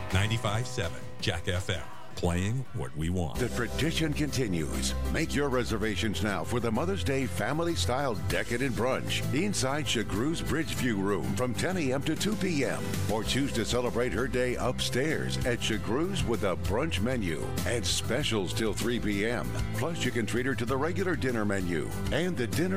95.7 Jack FM. Playing what we want. The tradition continues. Make your reservations now for the Mother's Day family-style decadent brunch inside Chagrew's Bridgeview Room from 10 a.m. to 2 p.m. Or choose to celebrate her day upstairs at Chagrew's with a brunch menu and specials till 3 p.m. Plus, you can treat her to the regular dinner menu and the dinner